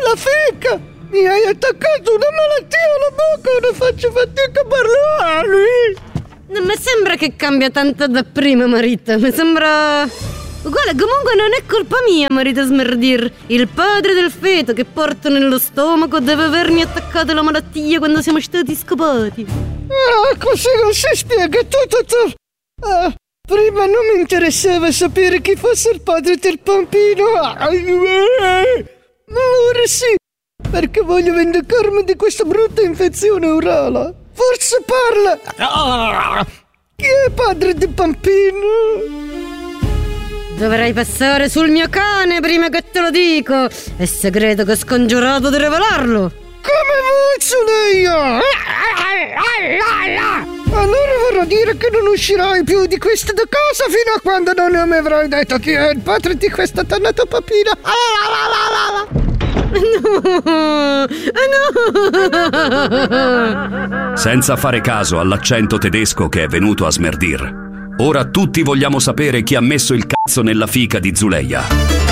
la fica! Mi hai attaccato una malattia alla bocca, non faccio fatica a parlare! Non mi sembra che cambia tanto da prima, Marita. Mi sembra uguale. Comunque non è colpa mia, Marita Smerdir. Il padre del feto che porto nello stomaco deve avermi attaccato la malattia quando siamo stati scopati. Ah, così non si spiega tutto. Ah, prima non mi interessava sapere chi fosse il padre del bambino. Ma ora sì, perché voglio vendicarmi di questa brutta infezione orale. Forse parla. Chi è il padre del bambino? Dovrai passare sul mio cane prima che te lo dico. È segreto che ho scongiurato di rivelarlo. Come vuoi, Zuleia? Allora vorrà dire che non uscirai più di questa casa fino a quando non mi avrai detto chi è il padre di questa dannata papina. No! Senza fare caso all'accento tedesco che è venuto a Smerdir, ora tutti vogliamo sapere chi ha messo il cazzo nella fica di Zuleia.